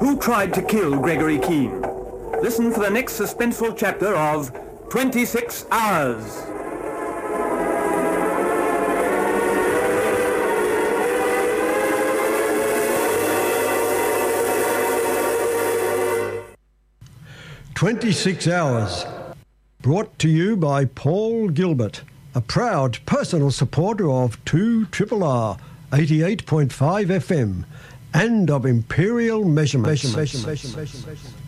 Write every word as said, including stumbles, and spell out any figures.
Who tried to kill Gregory Keane? Listen for the next suspenseful chapter of twenty-six hours. twenty-six hours, brought to you by Paul Gilbert, a proud personal supporter of two R R R eighty-eight point five F M and of Imperial Measurements. Measurements. Measurements.